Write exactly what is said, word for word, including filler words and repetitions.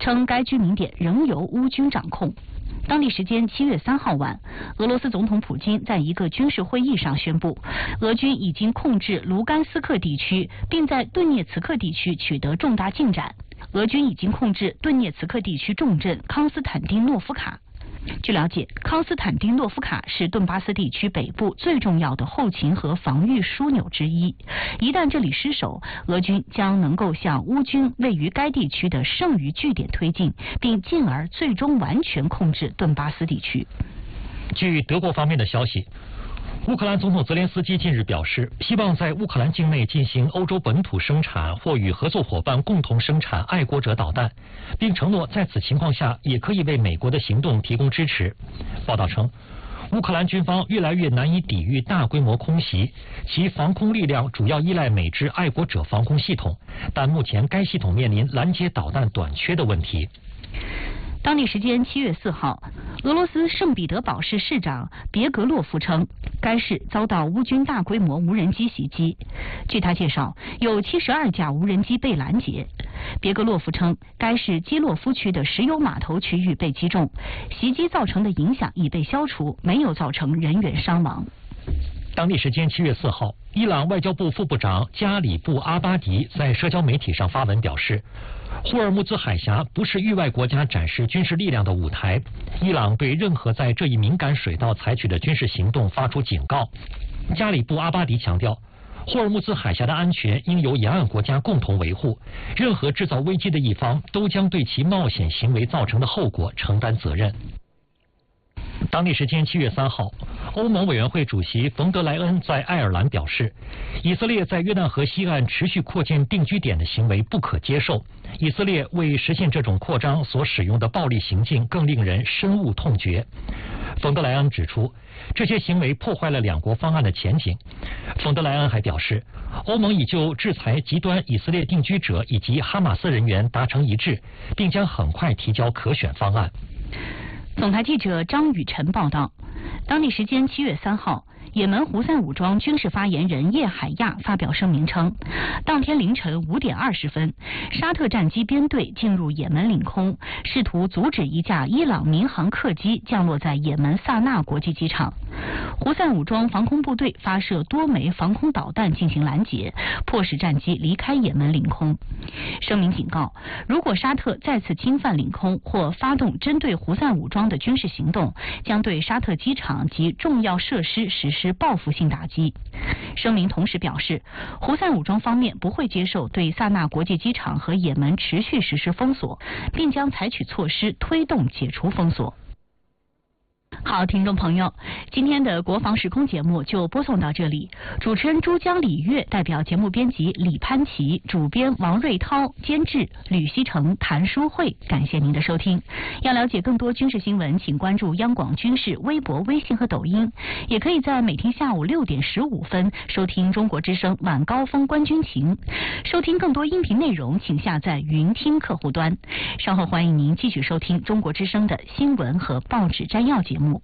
称该居民点仍由乌军掌控。当地时间七月三号晚，俄罗斯总统普京在一个军事会议上宣布，俄军已经控制卢甘斯克地区，并在顿涅茨克地区取得重大进展。俄军已经控制顿涅茨克地区重镇康斯坦丁诺夫卡。据了解，康斯坦丁诺夫卡是顿巴斯地区北部最重要的后勤和防御枢纽之一。一旦这里失守，俄军将能够向乌军位于该地区的剩余据点推进，并进而最终完全控制顿巴斯地区。 据德国方面的消息，乌克兰总统泽连斯基近日表示，希望在乌克兰境内进行欧洲本土生产或与合作伙伴共同生产爱国者导弹，并承诺在此情况下也可以为美国的行动提供支持。报道称，乌克兰军方越来越难以抵御大规模空袭，其防空力量主要依赖美制爱国者防空系统，但目前该系统面临拦截导弹短缺的问题。 当地时间七月四号，俄罗斯圣彼得堡市市长别格洛夫称，该市遭到乌军大规模无人机袭击。据他介绍，有七十二架无人机被拦截。别格洛夫称，该市基洛夫区的石油码头区域被击中，袭击造成的影响已被消除，没有造成人员伤亡。 当地时间七月四号，伊朗外交部副部长加里布阿巴迪在社交媒体上发文表示，霍尔木兹海峡不是域外国家展示军事力量的舞台，伊朗对任何在这一敏感水道采取的军事行动发出警告。加里布阿巴迪强调，霍尔木兹海峡的安全应由沿岸国家共同维护，任何制造危机的一方都将对其冒险行为造成的后果承担责任。当地时间七月三号，欧盟委员会主席冯德莱恩在爱尔兰表示，以色列在约旦河西岸持续扩建定居点的行为不可接受，以色列为实现这种扩张所使用的暴力行径更令人深恶痛绝。冯德莱恩指出，这些行为破坏了两国方案的前景。冯德莱恩还表示，欧盟已就制裁极端以色列定居者以及哈马斯人员达成一致，并将很快提交可选方案。 总台记者张雨晨报道，当地时间七月三号，也门胡塞武装军事发言人叶海亚发表声明称，当天凌晨五点二十分，沙特战机编队进入也门领空，试图阻止一架伊朗民航客机降落在也门萨那国际机场。胡塞武装防空部队发射多枚防空导弹进行拦截，迫使战机离开也门领空。声明警告，如果沙特再次侵犯领空或发动针对胡塞武装的军事行动，将对沙特机场及重要设施实施报复性打击。声明同时表示，胡塞武装方面不会接受对萨那国际机场和也门持续实施封锁，并将采取措施推动解除封锁。好，听众朋友，今天的国防时空节目就播送到这里。主持人珠江李月代表节目编辑李潘琪，主编王瑞涛，监制吕希成、谭淑慧，感谢您的收听。要了解更多军事新闻，请关注央广军事微博、微信和抖音，也可以在每天下午六点十五分收听中国之声晚高峰观军情。收听更多音频内容，请下载云听客户端。稍后欢迎您继续收听中国之声的新闻和报纸摘要节目。